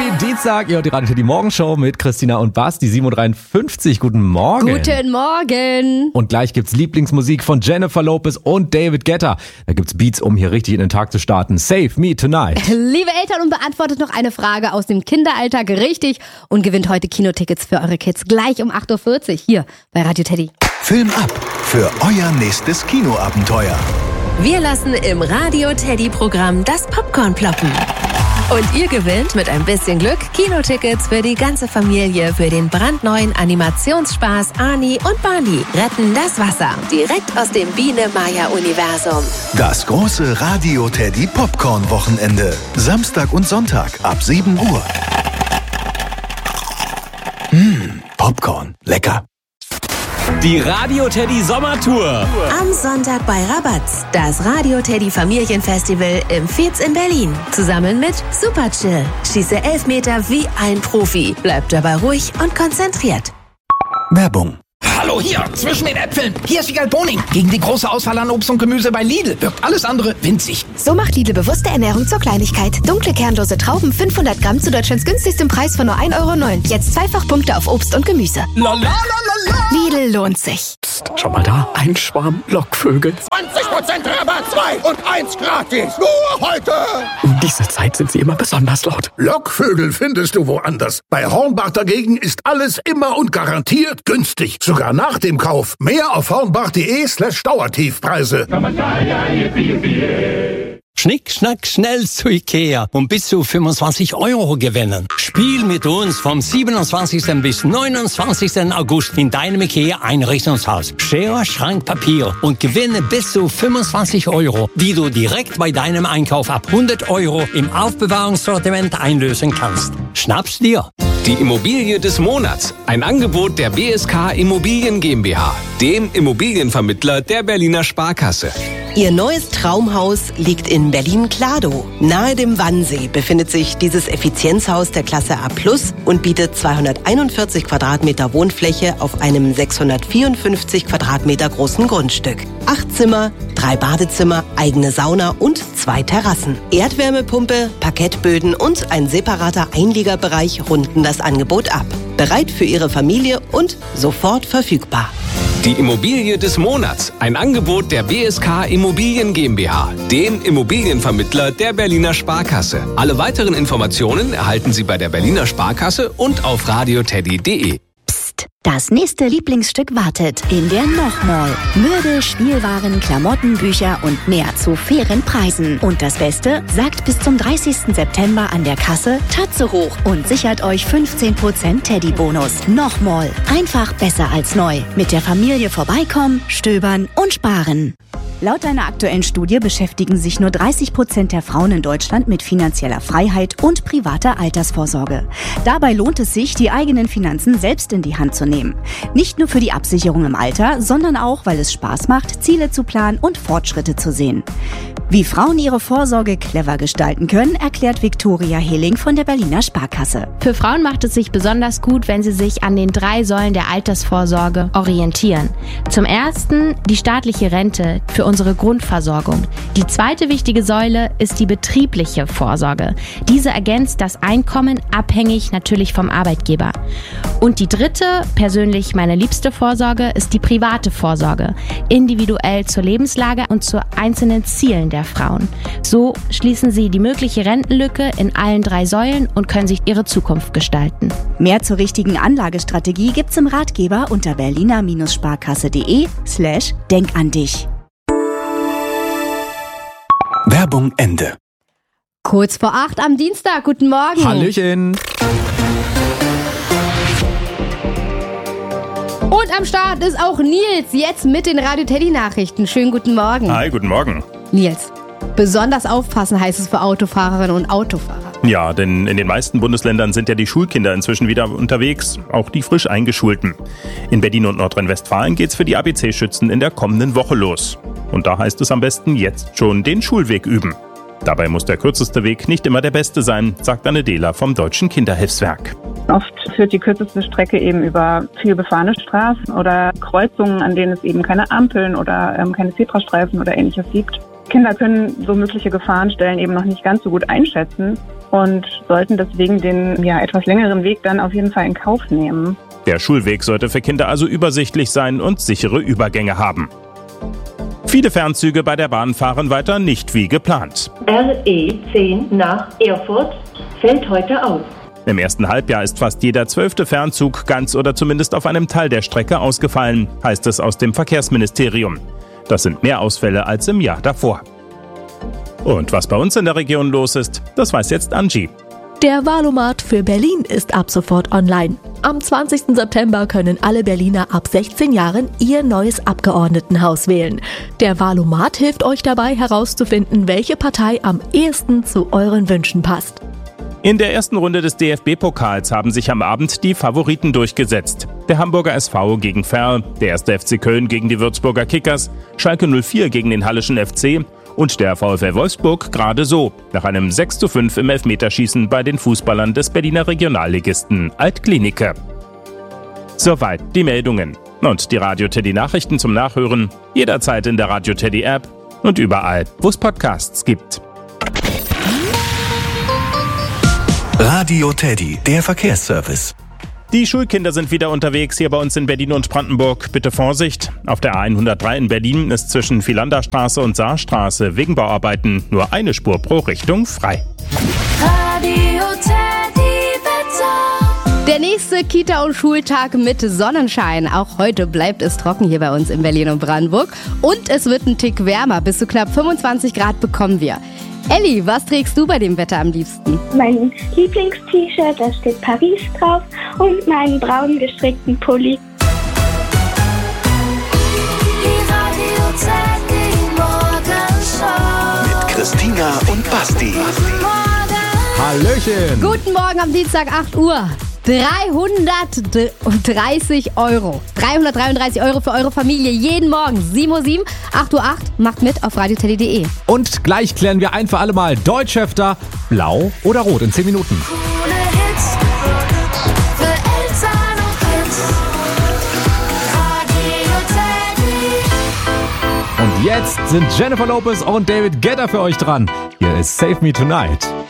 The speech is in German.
Happy Dienstag, ihr hört die Radio Teddy Morgenshow mit Christina und Bas, die 7.53 Uhr. Guten Morgen. Guten Morgen. Und gleich gibt's Lieblingsmusik von Jennifer Lopez und David Guetta. Da gibt's Beats, um hier richtig in den Tag zu starten. Save Me Tonight. Liebe Eltern, und beantwortet noch eine Frage aus dem Kinderalltag richtig und gewinnt heute Kinotickets für eure Kids gleich um 8.40 Uhr hier bei Radio Teddy. Film ab für euer nächstes Kinoabenteuer. Wir lassen im Radio Teddy Programm das Popcorn ploppen. Und ihr gewinnt mit ein bisschen Glück Kinotickets für die ganze Familie für den brandneuen Animationsspaß Ani und Barney retten das Wasser. Direkt aus dem Biene-Maya-Universum. Das große Radio Teddy Popcorn Wochenende. Samstag und Sonntag ab 7 Uhr. Popcorn. Lecker. Die Radio Teddy Sommertour. Am Sonntag bei Rabatz. Das Radio Teddy Familienfestival im Viez in Berlin. Zusammen mit Super Chill. Schieße 11 Meter wie ein Profi. Bleib dabei ruhig und konzentriert. Werbung. Hallo hier, zwischen den Äpfeln. Hier ist Wiegald Boning. Gegen die große Auswahl an Obst und Gemüse bei Lidl wirkt alles andere winzig. So macht Lidl bewusste Ernährung zur Kleinigkeit. Dunkle, kernlose Trauben, 500 Gramm zu Deutschlands günstigstem Preis von nur 1,09 €. Jetzt zweifach Punkte auf Obst und Gemüse. Lidl lohnt sich. Psst, schau mal da, ein Schwarm Lockvögel. 20% Rabatt, 2 und 1 gratis. Nur heute. Um diese Zeit sind sie immer besonders laut. Lockvögel findest du woanders. Bei Hornbach dagegen ist alles immer und garantiert günstig. Sogar nach dem Kauf. Mehr auf hornbach.de/Dauertiefpreise. Schnick, schnack, schnell zu Ikea und bis zu 25 € gewinnen. Spiel mit uns vom 27. bis 29. August in deinem Ikea-Einrichtungshaus. Schere, Schrank, Papier und gewinne bis zu 25 €, die du direkt bei deinem Einkauf ab 100 € im Aufbewahrungssortiment einlösen kannst. Schnapp's dir! Die Immobilie des Monats. Ein Angebot der BSK Immobilien GmbH, dem Immobilienvermittler der Berliner Sparkasse. Ihr neues Traumhaus liegt in Berlin-Kladow. Nahe dem Wannsee befindet sich dieses Effizienzhaus der Klasse A+ und bietet 241 Quadratmeter Wohnfläche auf einem 654 Quadratmeter großen Grundstück. 8 Zimmer, 3 Badezimmer, eigene Sauna und 2 Terrassen. Erdwärmepumpe, Parkettböden und ein separater Einliegerbereich runden das Angebot ab. Bereit für Ihre Familie und sofort verfügbar. Die Immobilie des Monats. Ein Angebot der BSK Immobilien GmbH, dem Immobilienvermittler der Berliner Sparkasse. Alle weiteren Informationen erhalten Sie bei der Berliner Sparkasse und auf radioteddy.de. Psst, das nächste Lieblingsstück wartet in der Noch-Mall. Möbel, Spielwaren, Klamotten, Bücher und mehr zu fairen Preisen. Und das Beste, sagt bis zum 30. September an der Kasse Tatze hoch und sichert euch 15% Teddy-Bonus. Noch-Mall. Einfach besser als neu. Mit der Familie vorbeikommen, stöbern und sparen. Laut einer aktuellen Studie beschäftigen sich nur 30% der Frauen in Deutschland mit finanzieller Freiheit und privater Altersvorsorge. Dabei lohnt es sich, die eigenen Finanzen selbst in die Hand zu nehmen. Nicht nur für die Absicherung im Alter, sondern auch, weil es Spaß macht, Ziele zu planen und Fortschritte zu sehen. Wie Frauen ihre Vorsorge clever gestalten können, erklärt Viktoria Heling von der Berliner Sparkasse. Für Frauen macht es sich besonders gut, wenn sie sich an den 3 Säulen der Altersvorsorge orientieren. Zum ersten die staatliche Rente für unsere Grundversorgung. Die zweite wichtige Säule ist die betriebliche Vorsorge. Diese ergänzt das Einkommen, abhängig natürlich vom Arbeitgeber. Und die dritte, persönlich meine liebste Vorsorge, ist die private Vorsorge. Individuell zur Lebenslage und zu einzelnen Zielen der Frauen. So schließen sie die mögliche Rentenlücke in allen 3 Säulen und können sich ihre Zukunft gestalten. Mehr zur richtigen Anlagestrategie gibt's im Ratgeber unter berliner-sparkasse.de/denkandich. Werbung Ende. Kurz vor 8 am Dienstag. Guten Morgen. Hallöchen. Und am Start ist auch Nils, jetzt mit den Radio Teddy Nachrichten. Schönen guten Morgen. Hi, guten Morgen. Nils, besonders aufpassen heißt es für Autofahrerinnen und Autofahrer. Ja, denn in den meisten Bundesländern sind ja die Schulkinder inzwischen wieder unterwegs, auch die frisch Eingeschulten. In Berlin und Nordrhein-Westfalen geht's für die ABC-Schützen in der kommenden Woche los. Und da heißt es am besten jetzt schon den Schulweg üben. Dabei muss der kürzeste Weg nicht immer der beste sein, sagt Anne Dehler vom Deutschen Kinderhilfswerk. Oft führt die kürzeste Strecke eben über viel befahrene Straßen oder Kreuzungen, an denen es eben keine Ampeln oder keine Zebrastreifen oder Ähnliches gibt. Kinder können so mögliche Gefahrenstellen eben noch nicht ganz so gut einschätzen und sollten deswegen den etwas längeren Weg dann auf jeden Fall in Kauf nehmen. Der Schulweg sollte für Kinder also übersichtlich sein und sichere Übergänge haben. Viele Fernzüge bei der Bahn fahren weiter nicht wie geplant. RE10 nach Erfurt fällt heute aus. Im ersten Halbjahr ist fast jeder 12. Fernzug ganz oder zumindest auf einem Teil der Strecke ausgefallen, heißt es aus dem Verkehrsministerium. Das sind mehr Ausfälle als im Jahr davor. Und was bei uns in der Region los ist, das weiß jetzt Angie. Der Wahlomat für Berlin ist ab sofort online. Am 20. September können alle Berliner ab 16 Jahren ihr neues Abgeordnetenhaus wählen. Der Wahlomat hilft euch dabei herauszufinden, welche Partei am ehesten zu euren Wünschen passt. In der ersten Runde des DFB-Pokals haben sich am Abend die Favoriten durchgesetzt. Der Hamburger SV gegen Verl, der 1. FC Köln gegen die Würzburger Kickers, Schalke 04 gegen den Hallischen FC und der VfL Wolfsburg gerade so, nach einem 6:5 im Elfmeterschießen bei den Fußballern des Berliner Regionalligisten Altklinike. Soweit die Meldungen. Und die Radio Teddy Nachrichten zum Nachhören jederzeit in der Radio Teddy App und überall, wo es Podcasts gibt. Radio Teddy, der Verkehrsservice. Die Schulkinder sind wieder unterwegs hier bei uns in Berlin und Brandenburg. Bitte Vorsicht. Auf der A103 in Berlin ist zwischen Philanderstraße und Saarstraße wegen Bauarbeiten nur eine Spur pro Richtung frei. Radio Teddy Wetter. Der nächste Kita- und Schultag mit Sonnenschein. Auch heute bleibt es trocken hier bei uns in Berlin und Brandenburg. Und es wird ein Tick wärmer. Bis zu knapp 25 Grad bekommen wir. Elli, was trägst du bei dem Wetter am liebsten? Mein Lieblings-T-Shirt, da steht Paris drauf, und meinen braun gestrickten Pulli. Die Radio Teddy Morgenshow mit Christina und Basti. Hallöchen! Guten Morgen am Dienstag, 8 Uhr. 330 Euro. 333 Euro für eure Familie jeden Morgen. 7:07 Uhr, 8:08 Uhr. Macht mit auf radioteddy.de. Und gleich klären wir ein für alle Mal Deutschhefter, blau oder rot in 10 Minuten. Coole Hits für Eltern und Kids. Radio Teddy. Und jetzt sind Jennifer Lopez und David Guetta für euch dran. Hier ist Save Me Tonight.